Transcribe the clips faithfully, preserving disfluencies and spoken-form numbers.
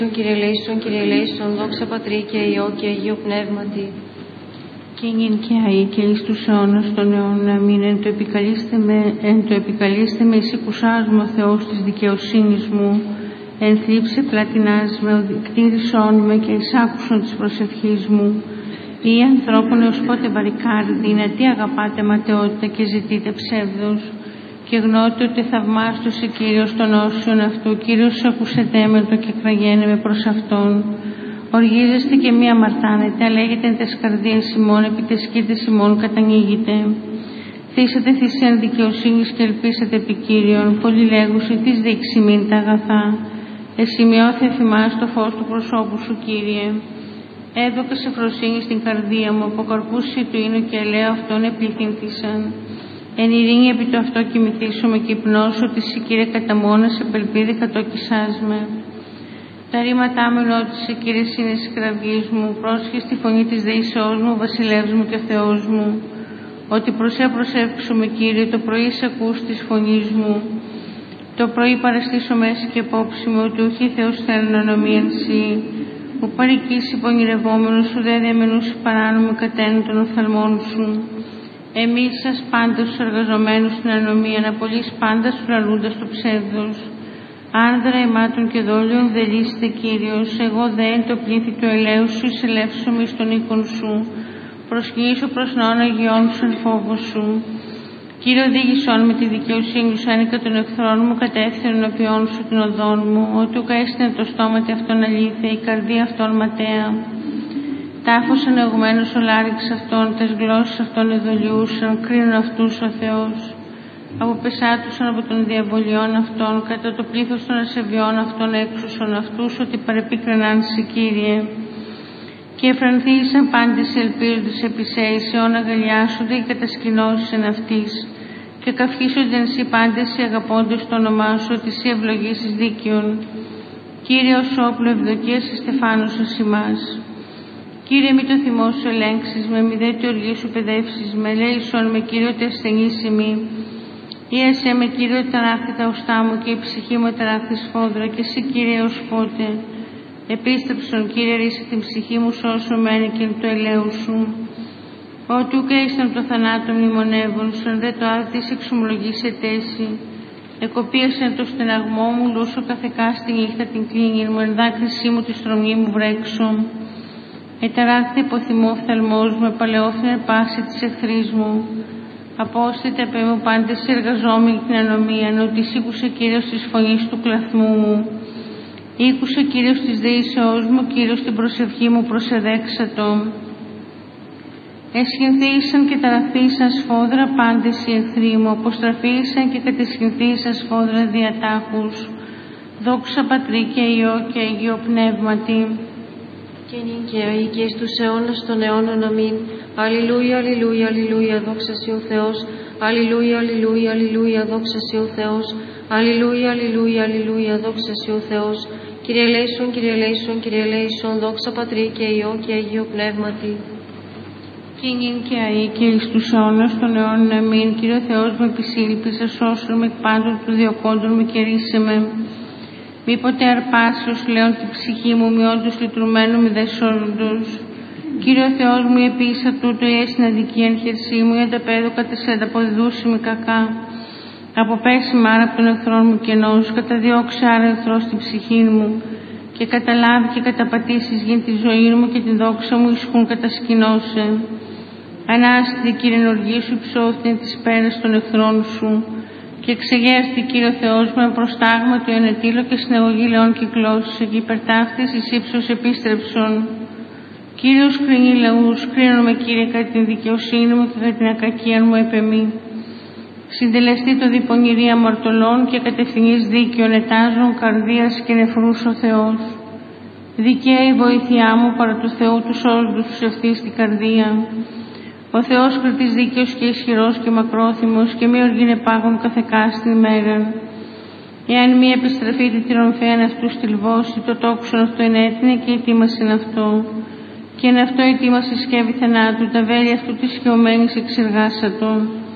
Κύριε ελέησον, Κύριε ελέησον, δόξα Πατρί και Υιό και Αγίου Πνεύματι. Και νυν και αεί και εις τους αιώνας των αιώνων. Αμήν. Εν το επικαλείστε με, εν το επικαλείστε με εις οικουσάς μου, ο Θεός της δικαιοσύνης μου. Εν θλίψε πλατινάς με, κτήρισόν με και εισάκουσον της προσευχής μου. Ή ανθρώπων έως πότε βαρικάρει, δυνατή αγαπάτε ματαιότητα και ζητείτε ψεύδος. Και γνώτε ότι θαυμάστος η Κύριος των όσιων αυτού. Κύριος ακούσετε με το και κραγένε με προς Αυτόν. Οργίζεστε και μη αμαρτάνετε, αλέγετε εν τες καρδίες ημών, επί τες σκήτες ημών κατανοίγετε. Θύσατε θυσίαν δικαιοσύνης και ελπίσατε επί Κύριον. Πολλοί λέγουσι, τις δείξει μην τα αγαθά. Εσημειώθη εφημάς το φως του προσώπου σου, Κύριε. Έδωκα σε φροσύνη στην καρδία μου, από καρπούσι του ίνου και ελαίο αυτόν επληθύνθησαν. Εν ειρήνη επί το αυτό κοιμηθήσουμε και υπνώσω, ότι εσύ, Κύριε, κατά μόνας επελπίδη κατόκισάς με. Τα ρήματά μου ενώτησε, Κύριε, σύνεση κραυγής μου, πρόσχε στη φωνή της δεήσεώς μου, βασιλεύς μου και Θεός μου. Ότι προσέ προσεύξουμε, Κύριε, το πρωί σε ακούς της φωνής μου. Το πρωί παραστήσω μέση και απόψη μου, ότι ούχοι Θεός θέλουν ονομίαν σοι. Που παρικείς υπονηρευόμενος σου, δε διαμενούσι παράνομο κατένου των οφθαλμών σου. Εμείς σας πάντας τους εργαζομένους στην ανομία, απολύς πάντας τους λαλούντας το ψεύδος. Άνδρα ημάτων και δόλιων δε λύστε, Κύριος, εγώ δε εν το πλήθη του ελαίου σου εισελεύσομαι εις τον οίκον σου. Προσκυνήσω προς νόν αγιών σου εν φόβο σου. Κύριε, οδήγησόν με τη δικαιοσύνη σου, άνικα των εχθρών μου, κατεύθυνον ενώπιόν σου την οδόν μου, ότι ουκ έστεινε το στόμα τη αυτόν αλήθεια, η καρδία αυτόν ματέα. Τάφος ανεγμένος ο λάριξ αυτών, τες γλώσσες αυτών εδολιούσαν, κρίνουν αυτούς ο Θεός. Αποπεσάτουσαν από των διαβολιών αυτών, κατά το πλήθος των ασεβιών αυτών έξουσον αυτούς, ότι παρεπίκριναν σε, Κύριε. Και εφρανθήσαν πάντες οι ελπίζοντες επί σε, αιών αγαλιάσονται και κατασκηνώσεις αυτής. Και καυχήσονται εν σοι πάντες οι αγαπώντες το όνομά σου, ότι σοι ευλογήσεις δίκαιον. Κύριε, ως όπλο ευδοκίας εστεφάνωσος ημάς. Κύριε, μη το θυμό σου ελέγξεις με, μη δε τη οργή σου παιδεύσεις με, λέησον με, Κύριε, ότι ασθενείς ημί. Ή εσέ με, Κύριε, ότι ταράχθη τα οστά μου και η ψυχή μου ταράχθη σφόδρα, και εσύ, Κύριε, ως πότε. Επίστρεψον, Κύριε, ρίσε την ψυχή μου, σώσου μένει και το ελαίου σου. Ότι ουκ ήσταν το θανάτο μνημονεύων, σαν δε το άρτης εξομολογής ετέση. Εκοπίασεν το στεναγμό μου, λούσο καθεκά στη νύχτα την κλίνη μου, εν δάκρυσή μου τη στρωμή μου βρέξω. Εταράχθη υποθυμώ οφθαλμός μου, επαλαιόφθηνε πάση της εχθρής μου. Απόστητε απ' μου πάντες οι εργαζόμενοι την ανομία, ότι σήκουσε, Κύριος, της φωνής του κλαθμού μου. Ήκουσε, Κύριος, της δεήσεώς μου, Κύριος, την προσευχή μου προσεδέξατο. Εσχυνθήσαν και ταραχθήσαν σφόδρα πάντες οι εχθροί μου, αποστραφήσαν και κατεσχυνθήσαν σφόδρα διατάχους. Δόξα Πατρί και Υιό και Αγίο Πνεύματι. Και νυν και αεί και εις τους αιώνας των αιώνων. Αμήν. Αλληλούια, αλληλούια, αλληλούια, δόξα σοι ο Θεός. Αλληλούια, αλληλούια, αλληλούια, δόξα σοι ο Θεός. Αλληλούια, αλληλούια, αλληλούια, δόξα σοι ο Θεός. Κύριε ελέησον, Κύριε ελέησον, Κύριε ελέησον, δόξα Πατρί και Υιό και Αγίο Πνεύματι. Και νυν και αεί και εις τους αιώνας των αιώνων. Αμήν. Κύριε Θεός με επισήλπισε, σώσον με εκ πάντων του διοκόντων με και ρίσε με. Μη ποτέ αρπάσεως λέον την ψυχή μου, μη όντως λυτρουμένου μη δε σώζοντος. Κύριε Θεός μου, η επίσης τούτο η έσυν αδικία εν χερσί μου, η ανταπέδω κατεσέντα αποδιδούσι μη κακά. Αποπέσει άρα από τον εχθρόν μου κενός, καταδιώξει άρα εχθρός την ψυχή μου, και καταλάβει και καταπατήσεις γίνει τη ζωή μου και την δόξα μου ισχούν κατασκηνώσε. Ανάστητη, Κύριε, οργή σου υψώθην της πέρας των εχθρών σου. Και εξεγέρστη, Κύριο Θεός μου, με προστάγμα του ενετήλω και συνεγωγή λεών κυκλώσσε, και υπερτάφτης εις ύψος επίστρεψον. Κύριος κρίνει λαούς, κρίνομαι, Κύριε, κατά την δικαιοσύνη μου και κατά την ακακία μου επεμή. Συντελεστεί το διπονηρή αμαρτωλών και κατευθυνής δίκαιων ετάζων καρδίας και νεφρούς ο Θεός. Δικαία η βοήθειά μου παρά του Θεού τους όντους τους ευθύς στην καρδία. Ο Θεός κρατής δίκαιος και ισχυρός και μακρόθυμος και μη οργήνε πάγων καθεκά στην ημέρα. Εάν μη επιστραφείτε τη ρομφέαν αυτού στη λβώση, το τόξον αυτό ενέτεινε και ετοίμασεν αυτό. Και εν αυτό ετοίμασε σκεύη θανάτου, τα βέλη αυτού της χειωμένης εξεργάσατο.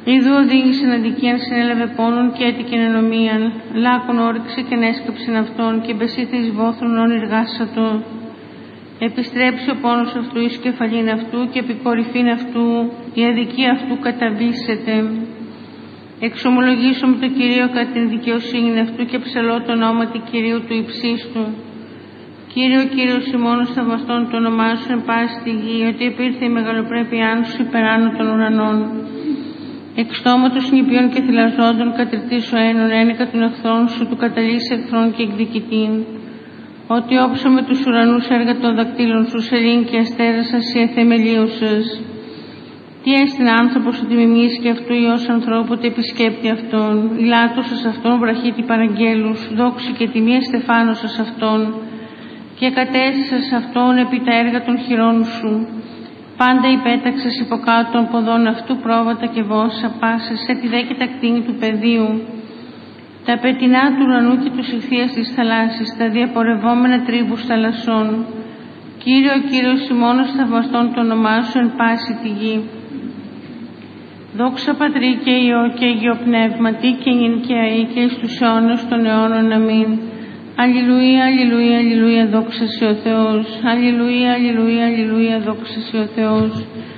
Ιδού οδήγησε αδικίαν, συνέλαβε πόνον και έτικεν ενομίαν, λάκων όρεξε και νέσκαψεν αυτόν και μπεσίθε εις βόθρον όν εργάσατο. Επιστρέψει ο πόνος αυτού εις κεφαλήν αυτού και επί κορυφήν αυτού η αδικία αυτού καταβήσεται. Εξομολογήσω με το Κυρίο κατά την δικαιοσύνη αυτού και ψαλώ το όνομα του Κυρίου του υψίστου. Κύριο, Κύριος ημώνος θαυμαστών το όνομά σου εν πάση τη γη, ότι επήρθε η μεγαλοπρέπειά σου υπεράνω των ουρανών. Εξ στόματος νηπιών και θυλαζόντων κατριτήσω ένων, ένεκα των εχθρών σου, του καταλύσει εχθρών και εκδικητήν. Ότι όψω με τους ουρανούς έργα των δακτύλων σου, σελήν και αστέρα σας η εθεμελίωσες. Τι έστειν άνθρωπος ότι μιμήσει και αυτού ιός ανθρώπου, ότι επισκέπτει αυτόν. Ηλάτωσας αυτόν βραχίτη παραγγέλους, δόξη και τιμή εστεφάνωσας αυτόν. Και κατέστησας αυτόν επί τα έργα των χειρών σου. Πάντα υπέταξες υποκάτω των ποδών αυτού πρόβατα και βόσα πάσες, σε τη δέκη τα κτίνη του πεδίου. Τα πετεινά του ουρανού και του ηχθείας της θαλάσσης, τα διαπορευόμενα τρίβους θαλασσών. Κύριο, Κύριος ημώνος θαυμαστών το όνομά σου εν πάση τη γη. Δόξα Πατρί και Υιό και Αγίο Πνεύματι και νυν και αεί και εις τους αιώνας των αιώνων. Αμήν. Αλληλούια, αλληλούια, αλληλούια, δόξα σε ο Θεός. Αλληλούια, αλληλούια, αλληλούια, δόξα σε ο Θεός.